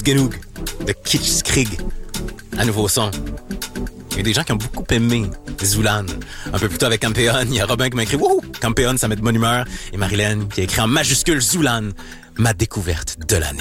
Genoog de Kitschkrieg. À nouveau son. Il y a des gens qui ont beaucoup aimé Zoulan. Un peu plus tôt avec Campeon, il y a Robin qui m'a écrit « Wouhou! Campeon, ça met de bonne humeur. » Et Marilyn qui a écrit en majuscule « Zoulan, ma découverte de l'année. »